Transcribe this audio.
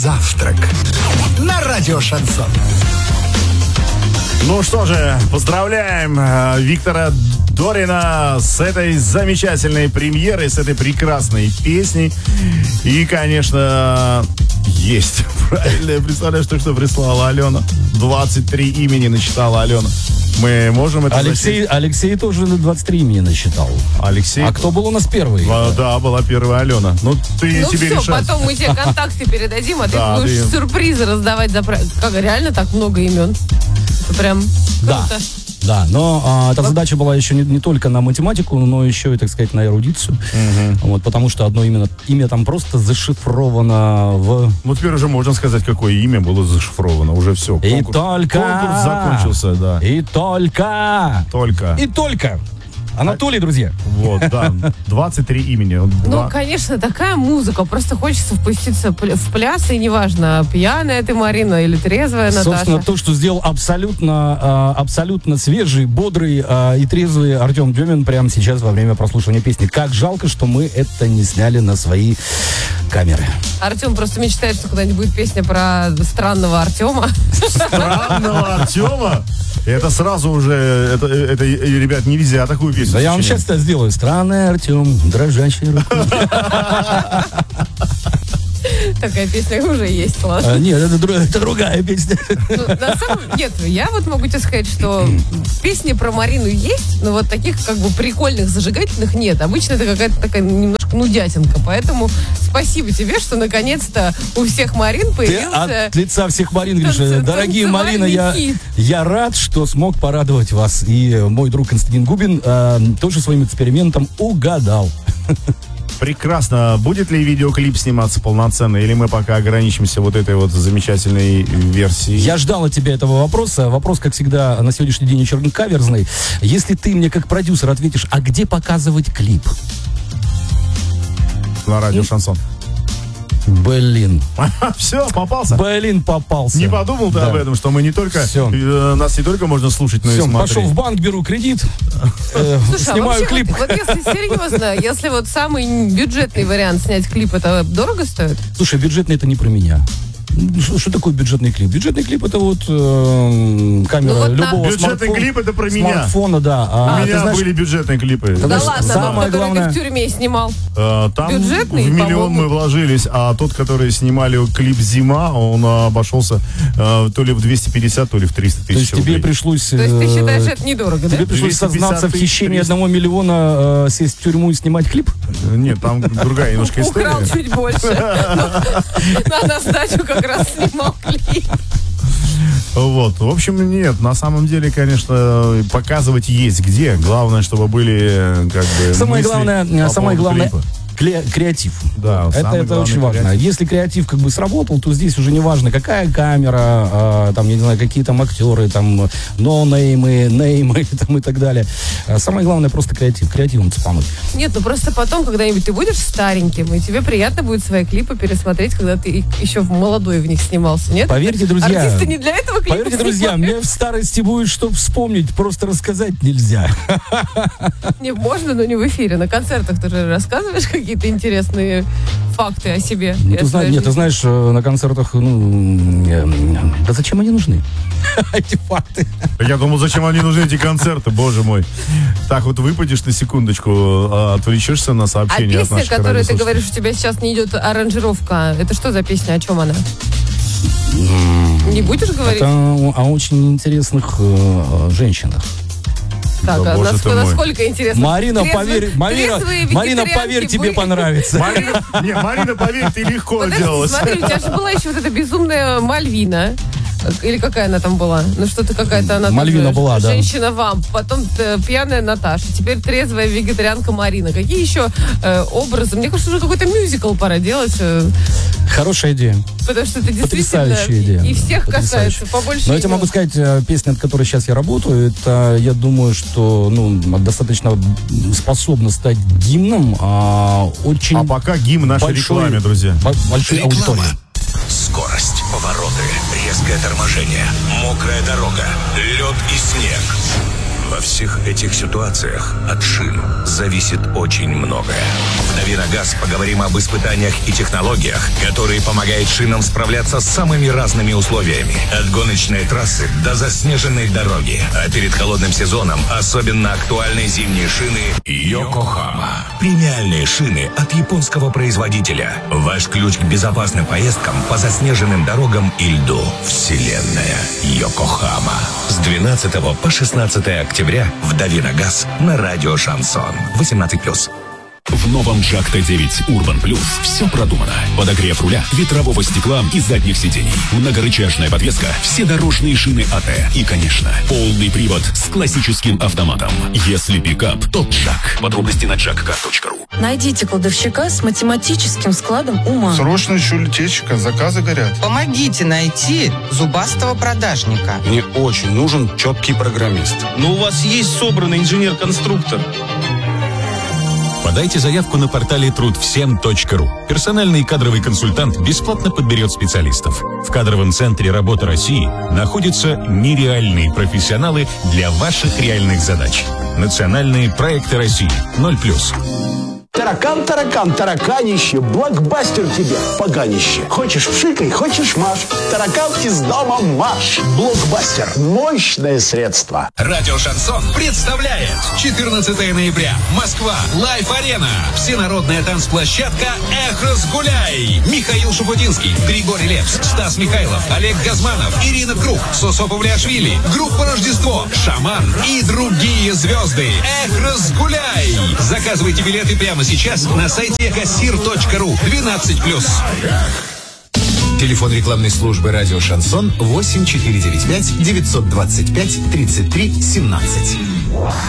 Завтрак на радио Шансон. Ну что же, поздравляем Виктора Дорина с этой замечательной премьерой, с этой прекрасной песней. И, конечно, есть. Правильно, я представляю, что прислала Алена. 23 имени насчитала Алена. Мы можем это Алексей тоже 23 имени насчитал. Алексей. А кто был у нас первый? Да, была первая Алена. Ну, тебе все, решать. потом мы тебе контакты передадим, а ты будешь сюрпризы раздавать. Как, реально так много имен? Это прям круто. Да, но эта задача была еще не только на математику, но еще и, так сказать, на эрудицию. Вот, потому что одно имя там просто зашифровано в... Ну, теперь уже можно сказать, какое имя было зашифровано. Уже все. Конкурс закончился, да. И только. Анатолий, друзья. Вот, да. 23 имени. Ну, конечно, такая музыка. Просто хочется впуститься в пляс, и неважно, пьяная ты, Марина, или трезвая Наташа. Собственно, то, что сделал абсолютно свежий, бодрый и трезвый Артем Демин прямо сейчас во время прослушивания песни. Как жалко, что мы это не сняли на свои камеры. Артем просто мечтает, что когда-нибудь будет песня про странного Артема. Странного Артема? Это сразу уже, это, ребят, нельзя такую песню. Да я вам сейчас это сделаю. Странный Артем, дрожащий рукой. Такая песня уже есть, ладно. Нет, это другая песня. Нет, я вот могу тебе сказать, что песни про Марину есть, но вот таких как бы прикольных, зажигательных нет. Обычно это какая-то такая немножко нудятинка. Поэтому спасибо тебе, что наконец-то у всех Марин появился... Ты от лица всех Марин говоришь: дорогие Марина, я рад, что смог порадовать вас. И мой друг Константин Губин тоже своим экспериментом угадал. Прекрасно. Будет ли видеоклип сниматься полноценно, или мы пока ограничимся вот этой вот замечательной версией? Я ждал от тебя этого вопроса. Вопрос, как всегда, на сегодняшний день очень каверзный. Если ты мне как продюсер ответишь, а где показывать клип? На радио Шансон. Блин. Все, попался. Попался. Не подумал ты об этом, что мы не только... Нас не только можно слушать, но и смотреть. Пошел в банк, беру кредит, снимаю клип. Вот если серьезно, если вот самый бюджетный вариант снять клип, это дорого стоит? Слушай, бюджетный это не про меня. Что такое бюджетный клип? Бюджетный клип это вот камера любого бюджетный клип это про меня. Смартфона, да. У меня были бюджетные клипы. Да ладно, самое главное, ты в тюрьме снимал. Там бюджетный, в миллион мы вложились, а тот, который снимали клип «Зима», он обошелся то ли в 250, то ли в 300 тысяч рублей. То есть тебе пришлось... То есть ты считаешь, это недорого, да? Тебе пришлось сознаться в хищении 1 миллиона, сесть в тюрьму и снимать клип? Нет, там другая немножко история. Украл чуть больше. На сдачу как раз снимал клип. Вот, в общем, нет, на самом деле, конечно, показывать есть где. Главное, чтобы были как бы самое главное креатив. Да, это очень важно. Креатив. Если креатив как бы сработал, то здесь уже не важно, какая камера, там, я не знаю, какие там актеры, там, неймы, там и так далее. Самое главное просто креативом цепануть. Нет, ну просто потом, когда-нибудь ты будешь стареньким, и тебе приятно будет свои клипы пересмотреть, когда ты еще молодой в них снимался, нет? Поверьте, друзья. Артисты не для этого клипы Поверьте, друзья, мне в старости будет что вспомнить, просто рассказать нельзя. Не, можно, но не в эфире. На концертах ты же рассказываешь какие-то интересные факты о себе. Ты знаешь, на концертах, да зачем они нужны? Эти факты. Я думал, зачем они нужны, эти концерты, боже мой. Так вот выпадешь на секундочку, отвлечешься на сообщение от наших радиослушателей. А песня, которую ты говоришь, у тебя сейчас не идет аранжировка, это что за песня, о чем она? Не будешь говорить? Это о очень интересных женщинах. Так, да, насколько интересно. Марина, поверь, тебе понравится. Марина, поверь, ты легко делалась. Смотри, у тебя же была еще вот эта безумная Мальвина. Или какая она там была? Ну, что-то какая-то она... Мальвина была, да. Женщина-вамп. Потом пьяная Наташа. Теперь трезвая вегетарианка Марина. Какие еще образы? Мне кажется, уже какой-то мюзикл пора делать. Хорошая идея. Потому что это потрясающая идея. И всех касается, побольше. Но я тебе могу сказать, песня, над которой сейчас я работаю, это, я думаю, что достаточно способна стать гимном. Очень а пока гимн нашей рекламе, друзья. Большой аудитории. Скорость, повороты, резкое торможение, мокрая дорога, лед и снег. Во всех этих ситуациях от шин зависит очень многое. В «Дави на газ» поговорим об испытаниях и технологиях, которые помогают шинам справляться с самыми разными условиями. От гоночной трассы до заснеженной дороги. А перед холодным сезоном особенно актуальны зимние шины «Йокохама». Премиальные шины от японского производителя. Ваш ключ к безопасным поездкам по заснеженным дорогам и льду. Вселенная «Йокохама». С 12 по 16 октября в «Дави на газ» на радио «Шансон». 18+. В новом Джак Т9 Urban Plus все продумано. Подогрев руля, ветрового стекла и задних сидений. Многорычажная подвеска, все дорожные шины АТ. И, конечно, полный привод с классическим автоматом. Если пикап, то Джак. Подробности на jackcar.ru. Найдите кладовщика с математическим складом ума. Срочно еще летечка, заказы горят. Помогите найти зубастого продажника. Мне очень нужен четкий программист. Но у вас есть собранный инженер-конструктор. Подайте заявку на портале trudvsem.ru. Персональный кадровый консультант бесплатно подберет специалистов. В кадровом центре «Работа России» находятся нереальные профессионалы для ваших реальных задач. Национальные проекты России. 0+. Таракан, таракан, тараканище, блокбастер тебе, поганище. Хочешь пшикай, хочешь маш. Таракан из дома марш. Блокбастер. Мощное средство. Радио «Шансон» представляет 14 ноября. Москва. Лайф-арена. Всенародная танцплощадка «Эх, разгуляй». Михаил Шуфутинский, Григорий Лепс, Стас Михайлов, Олег Газманов, Ирина Круг, Сосо Павлиашвили, группа «Рождество», «Шаман» и другие звезды. «Эх, разгуляй». Заказывайте билеты прямо сейчас на сайте kassir.ru. 12+. Телефон рекламной службы «Радио Шансон» 8495 925 33 17.